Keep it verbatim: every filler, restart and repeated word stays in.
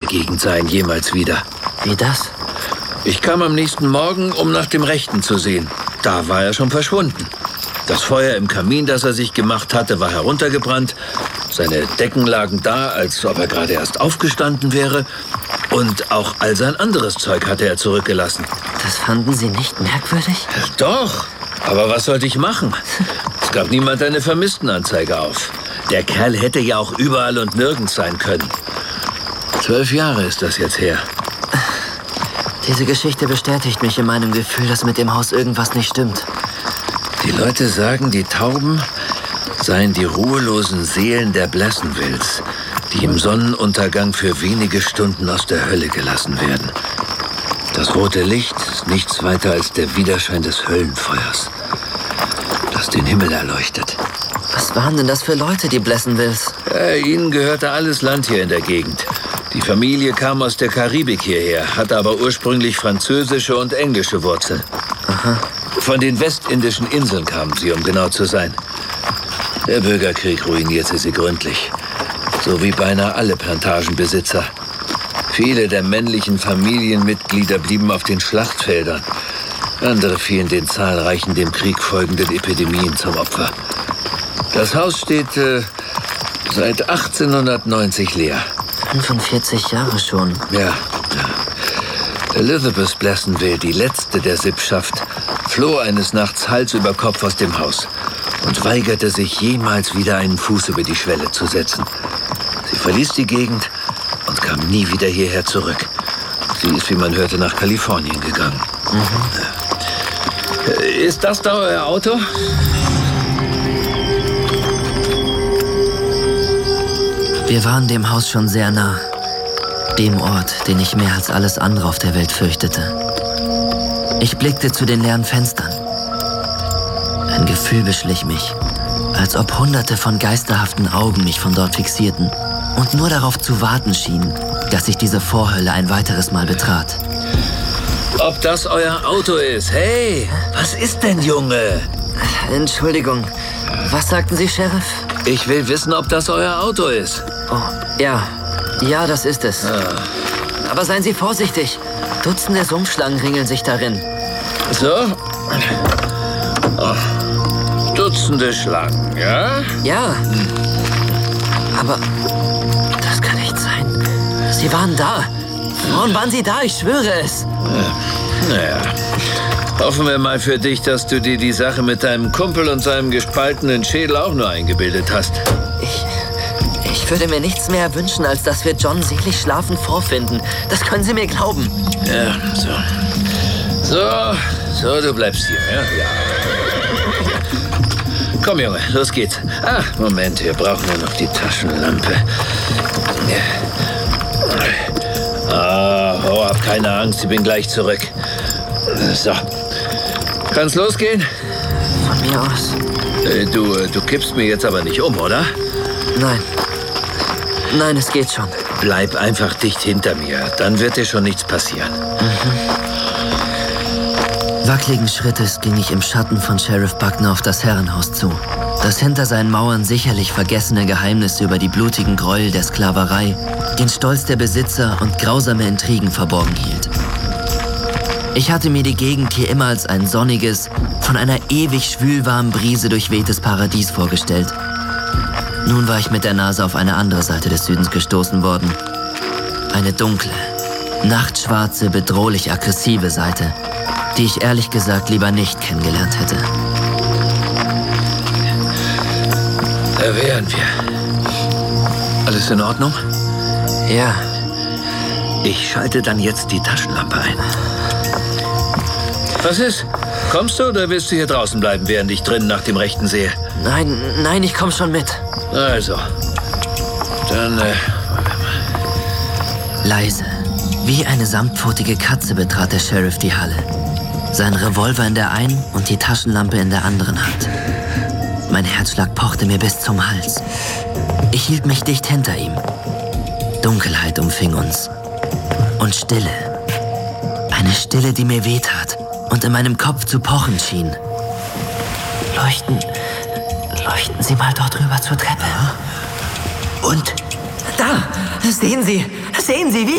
Gegend sah ihn jemals wieder. Wie das? Ich kam am nächsten Morgen, um nach dem Rechten zu sehen. Da war er schon verschwunden. Das Feuer im Kamin, das er sich gemacht hatte, war heruntergebrannt. Seine Decken lagen da, als ob er gerade erst aufgestanden wäre. Und auch all sein anderes Zeug hatte er zurückgelassen. Das fanden Sie nicht merkwürdig? Doch, aber was sollte ich machen? Es gab niemand eine Vermisstenanzeige auf. Der Kerl hätte ja auch überall und nirgends sein können. Zwölf Jahre ist das jetzt her. Diese Geschichte bestätigt mich in meinem Gefühl, dass mit dem Haus irgendwas nicht stimmt. Die Leute sagen, die Tauben seien die ruhelosen Seelen der Blessenwills, die im Sonnenuntergang für wenige Stunden aus der Hölle gelassen werden. Das rote Licht ist nichts weiter als der Widerschein des Höllenfeuers, das den Himmel erleuchtet. Was waren denn das für Leute, die Blessenwills? Ja, ihnen gehörte alles Land hier in der Gegend. Die Familie kam aus der Karibik hierher, hatte aber ursprünglich französische und englische Wurzeln. Aha. Von den westindischen Inseln kamen sie, um genau zu sein. Der Bürgerkrieg ruinierte sie gründlich. So wie beinahe alle Plantagenbesitzer. Viele der männlichen Familienmitglieder blieben auf den Schlachtfeldern. Andere fielen den zahlreichen dem Krieg folgenden Epidemien zum Opfer. Das Haus steht äh, seit achtzehnhundertneunzig leer. fünfundvierzig Jahre schon. Ja, ja. Elizabeth Blessenwill, die letzte der Sippschaft, floh eines Nachts Hals über Kopf aus dem Haus und weigerte sich jemals wieder einen Fuß über die Schwelle zu setzen. Sie verließ die Gegend und kam nie wieder hierher zurück. Sie ist, wie man hörte, nach Kalifornien gegangen. Mhm. Ist das da euer Auto? Wir waren dem Haus schon sehr nah. Dem Ort, den ich mehr als alles andere auf der Welt fürchtete. Ich blickte zu den leeren Fenstern. Ein Gefühl beschlich mich, als ob hunderte von geisterhaften Augen mich von dort fixierten und nur darauf zu warten schienen, dass ich diese Vorhölle ein weiteres Mal betrat. Ob das euer Auto ist? Hey, was ist denn, Junge? Entschuldigung, was sagten Sie, Sheriff? Ich will wissen, ob das euer Auto ist. Oh, ja. Ja, das ist es. Ah. Aber seien Sie vorsichtig. Dutzende Sumpfschlangen ringeln sich darin. So? Oh. Dutzende Schlangen, ja? Ja. Hm. Aber das kann nicht sein. Sie waren da. Wann waren Sie da? Ich schwöre es. Ja. Naja. Hoffen wir mal für dich, dass du dir die Sache mit deinem Kumpel und seinem gespaltenen Schädel auch nur eingebildet hast. Ich... Ich würde mir nichts mehr wünschen, als dass wir John selig schlafend vorfinden. Das können Sie mir glauben. Ja, so. So, so, du bleibst hier, ja? Ja. Komm, Junge, los geht's. Ah, Moment, wir brauchen ja noch die Taschenlampe. Ah, oh, hab keine Angst, ich bin gleich zurück. So. Kann's losgehen? Von mir aus. Äh, du, du kippst mir jetzt aber nicht um, oder? Nein. Nein, es geht schon. Bleib einfach dicht hinter mir, dann wird dir schon nichts passieren. Mhm. Wackeligen Schrittes ging ich im Schatten von Sheriff Buckner auf das Herrenhaus zu, das hinter seinen Mauern sicherlich vergessene Geheimnisse über die blutigen Gräuel der Sklaverei, den Stolz der Besitzer und grausame Intrigen verborgen hielt. Ich hatte mir die Gegend hier immer als ein sonniges, von einer ewig schwülwarmen Brise durchwehtes Paradies vorgestellt. Nun war ich mit der Nase auf eine andere Seite des Südens gestoßen worden. Eine dunkle, nachtschwarze, bedrohlich aggressive Seite, die ich ehrlich gesagt lieber nicht kennengelernt hätte. Da wären wir. Alles in Ordnung? Ja. Ich schalte dann jetzt die Taschenlampe ein. Was ist? Kommst du oder willst du hier draußen bleiben, während ich drinnen nach dem Rechten sehe? Nein, nein, ich komm schon mit. Also, dann, äh... Leise, wie eine samtpfotige Katze betrat der Sheriff die Halle. Sein Revolver in der einen und die Taschenlampe in der anderen Hand. Mein Herzschlag pochte mir bis zum Hals. Ich hielt mich dicht hinter ihm. Dunkelheit umfing uns. Und Stille. Eine Stille, die mir wehtat und in meinem Kopf zu pochen schien. Leuchten... Leuchten Sie mal dort rüber zur Treppe. Und? Da! Sehen Sie! Sehen Sie, wie